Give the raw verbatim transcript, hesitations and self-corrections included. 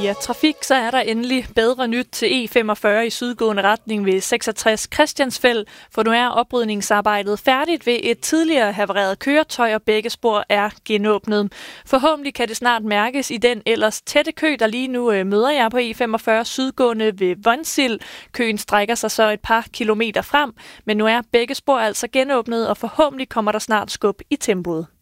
via trafik, så er der endelig bedre nyt til E femogfyrre i sydgående retning ved seksogtres Christiansfeld, for nu er oprydningsarbejdet færdigt ved et tidligere havareret køretøj, og begge spor er genåbnet. Forhåbentlig kan det snart mærkes i den ellers tætte kø, der lige nu øh, møder jer på E femogfyrre sydgående ved Vonsild. Køen strækker sig så et par kilometer frem, men nu er begge spor altså genåbnet, og forhåbentlig kommer der snart skub i tempoet.